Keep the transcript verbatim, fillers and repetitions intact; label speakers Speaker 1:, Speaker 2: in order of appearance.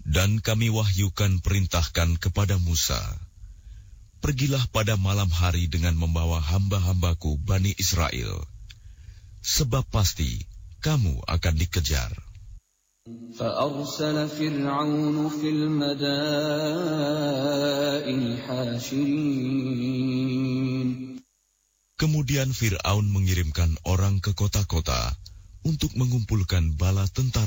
Speaker 1: Dan kami wahyukan perintahkan kepada Musa, pergilah pada malam hari dengan membawa hamba-hambaku Bani Israel, sebab pasti kamu akan dikejar.
Speaker 2: فَأَرْسَلَ فِرْعَوْنُ فِي الْمَدَائِنِ حَاشِرِينَ.
Speaker 1: Kemudian Fir'aun mengirimkan orang ke kota-kota untuk mengumpulkan bala tentara